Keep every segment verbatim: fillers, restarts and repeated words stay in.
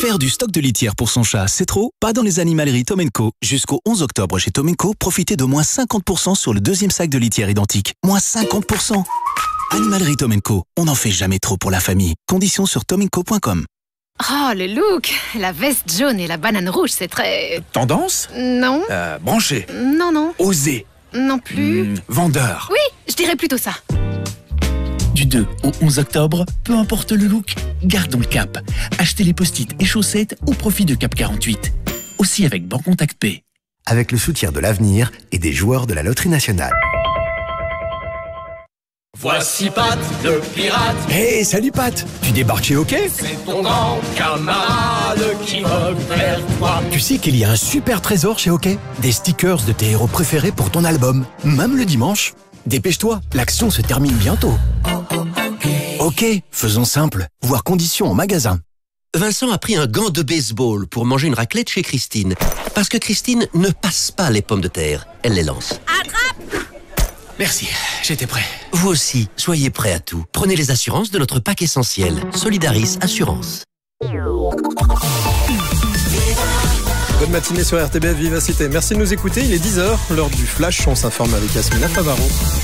Faire du stock de litière pour son chat, c'est trop? Pas dans les animaleries Tom and Co. Jusqu'au onze octobre chez Tom and Co, profitez de moins cinquante pour cent sur le deuxième sac de litière identique. Moins cinquante pour cent. Animalerie Tom and Co. On n'en fait jamais trop pour la famille. Conditions sur tom and co point com. Oh, le look! La veste jaune et la banane rouge, c'est très... Tendance? Non. Euh, branché? Non, non. Osé? Non plus. Mmh, vendeur? Oui, je dirais plutôt ça. Du deux au onze octobre, peu importe le look, gardons le cap. Achetez les post-it et chaussettes au profit de Cap quarante-huit. Aussi avec Bancontact Pay. Avec le soutien de l'Avenir et des joueurs de la Loterie Nationale. Voici Pat, le pirate. Hey, salut Pat. Tu débarques chez Hockey? C'est ton grand camarade qui revient vers toi. Tu sais qu'il y a un super trésor chez Hockey? Des stickers de tes héros préférés pour ton album, même le dimanche. Dépêche-toi, l'action se termine bientôt. Ok, faisons simple. Voir conditions au magasin. Vincent a pris un gant de baseball pour manger une raclette chez Christine. Parce que Christine ne passe pas les pommes de terre, elle les lance. Attrape! Merci, j'étais prêt. Vous aussi, soyez prêts à tout. Prenez les assurances de notre pack essentiel. Solidaris Assurance. Bonne matinée sur R T B F Vivacité. Merci de nous écouter. Il est dix heures, l'heure du flash. On s'informe avec Yasmina Favaro.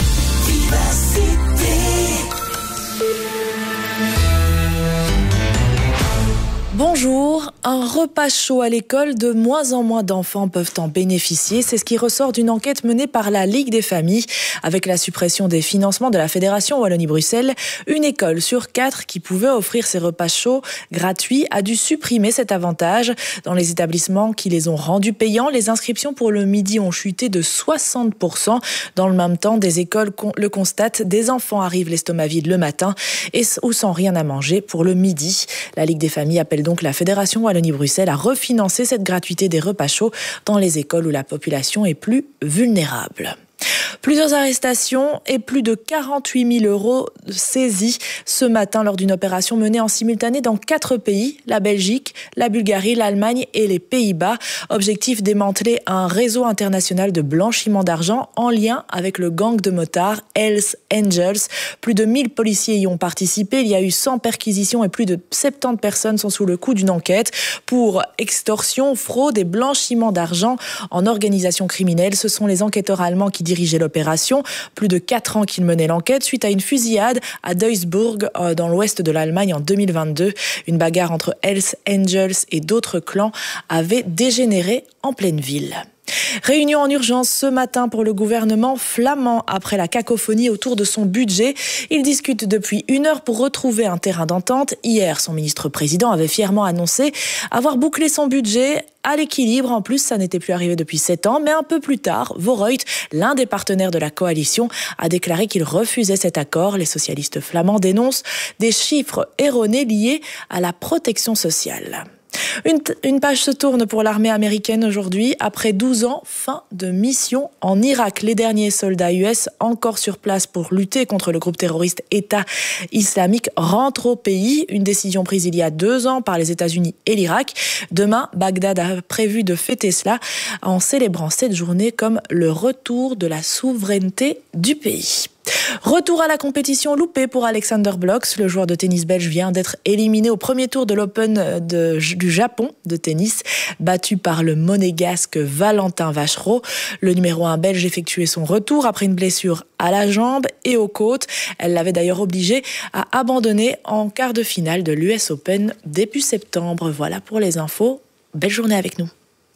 Bonjour, un repas chaud à l'école, de moins en moins d'enfants peuvent en bénéficier. C'est ce qui ressort d'une enquête menée par la Ligue des familles. Avec la suppression des financements de la Fédération Wallonie-Bruxelles, une école sur quatre qui pouvait offrir ses repas chauds gratuits a dû supprimer cet avantage. Dans les établissements qui les ont rendus payants, les inscriptions pour le midi ont chuté de soixante pour cent. Dans le même temps, des écoles le constatent, des enfants arrivent l'estomac vide le matin et ou sans rien à manger pour le midi. La Ligue des familles appelle donc la Fédération Wallonie-Bruxelles à refinancer cette gratuité des repas chauds dans les écoles où la population est plus vulnérable. Plusieurs arrestations et plus de quarante-huit mille euros saisis ce matin lors d'une opération menée en simultané dans quatre pays, la Belgique, la Bulgarie, l'Allemagne et les Pays-Bas. Objectif, démanteler un réseau international de blanchiment d'argent en lien avec le gang de motards Hells Angels. Plus de mille policiers y ont participé. Il y a eu cent perquisitions et plus de soixante-dix personnes sont sous le coup d'une enquête pour extorsion, fraude et blanchiment d'argent en organisation criminelle. Ce sont les enquêteurs allemands qui dirigeaient l'opération. Plus de quatre ans qu'ils menaient l'enquête suite à une fusillade à Duisburg, dans l'ouest de l'Allemagne en deux mille vingt-deux. Une bagarre entre Hells Angels et d'autres clans avait dégénéré en pleine ville. Réunion en urgence ce matin pour le gouvernement flamand après la cacophonie autour de son budget. Il discute depuis une heure pour retrouver un terrain d'entente. Hier, son ministre-président avait fièrement annoncé avoir bouclé son budget à l'équilibre. En plus, ça n'était plus arrivé depuis sept ans. Mais un peu plus tard, Voorhout, l'un des partenaires de la coalition, a déclaré qu'il refusait cet accord. Les socialistes flamands dénoncent des chiffres erronés liés à la protection sociale. Une, une page se tourne pour l'armée américaine aujourd'hui. Après douze ans, fin de mission en Irak. Les derniers soldats U S encore sur place pour lutter contre le groupe terroriste État islamique rentrent au pays. Une décision prise il y a deux ans par les États-Unis et l'Irak. Demain, Bagdad a prévu de fêter cela en célébrant cette journée comme le retour de la souveraineté du pays. Retour à la compétition loupée pour Alexander Blocks. Le joueur de tennis belge vient d'être éliminé au premier tour de l'Open de, du Japon de tennis, battu par le monégasque Valentin Vachereau. Le numéro un belge effectuait son retour après une blessure à la jambe et aux côtes. Elle l'avait d'ailleurs obligé à abandonner en quart de finale de l'U S Open début septembre. Voilà pour les infos. Belle journée avec nous.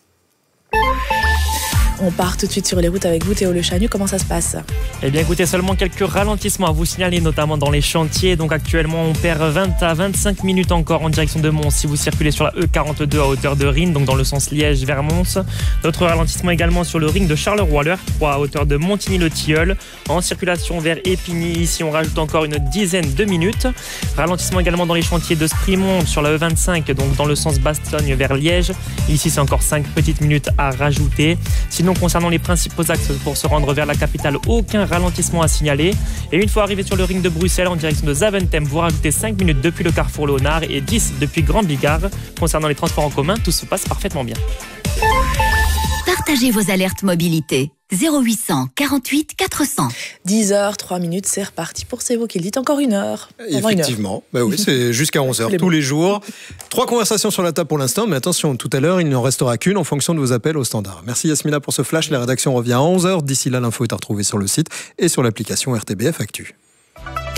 On part tout de suite sur les routes avec vous, Théo Le Chanu. Comment ça se passe ? Eh bien, écoutez, seulement quelques ralentissements à vous signaler, notamment dans les chantiers. Donc, actuellement, on perd vingt à vingt-cinq minutes encore en direction de Mons si vous circulez sur la E quarante-deux à hauteur de Rhin, donc dans le sens Liège vers Mons. D'autres ralentissements également sur le ring de Charleroi, l'E R trois à hauteur de Montigny-le-Tilleul. En circulation vers Épigny, ici, on rajoute encore une dizaine de minutes. Ralentissement également dans les chantiers de Sprimont sur la E vingt-cinq, donc dans le sens Bastogne vers Liège. Ici, c'est encore cinq petites minutes à rajouter. Sinon, concernant les principaux axes pour se rendre vers la capitale, aucun ralentissement à signaler. Et une fois arrivé sur le ring de Bruxelles en direction de Zaventem, vous rajoutez cinq minutes depuis le carrefour Léonard et dix depuis Grand Bigard. Concernant les transports en commun, tout se passe parfaitement bien. Partagez vos alertes mobilité. zéro huit cents quarante-huit quatre cents. dix heures, trois minutes, c'est reparti pour C'est vous qui le dites. Encore une heure. Effectivement, bah oui, c'est jusqu'à onze heures tous les jours. Trois conversations sur la table pour l'instant, mais attention, tout à l'heure, il n'en restera qu'une en fonction de vos appels au standard. Merci Yasmina pour ce flash. La rédaction revient à onze heures. D'ici là, l'info est à retrouver sur le site et sur l'application R T B F Actu.